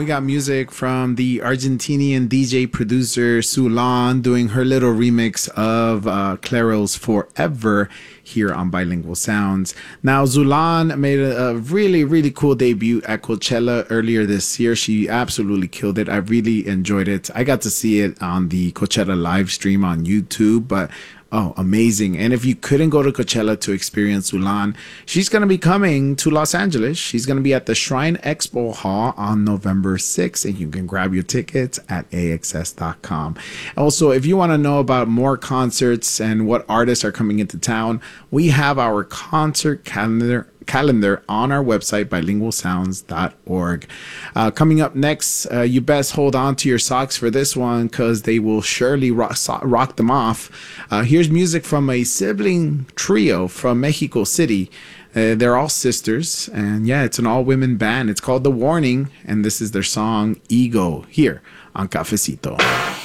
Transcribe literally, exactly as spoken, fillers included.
we got music from the Argentinian D J producer Sulan doing her little remix of uh, Clairo's Forever here on Bilingual Sounds. Now, Zulan made a, a really, really cool debut at Coachella earlier this year. She absolutely killed it. I really enjoyed it. I got to see it on the Coachella live stream on YouTube, but oh, amazing. And if you couldn't go to Coachella to experience Zulan, she's going to be coming to Los Angeles. She's going to be at the Shrine Expo Hall on November sixth, and you can grab your tickets at A X S dot com. Also, if you want to know about more concerts and what artists are coming into town, we have our concert calendar calendar on our website, bilingual sounds dot org. Uh, coming up next, uh, you best hold on to your socks for this one because they will surely rock, so- rock them off. Uh, here's music from a sibling trio from Mexico City. Uh, they're all sisters, and yeah, it's an all-women band. It's called The Warning, and this is their song, Ego, here on Cafecito.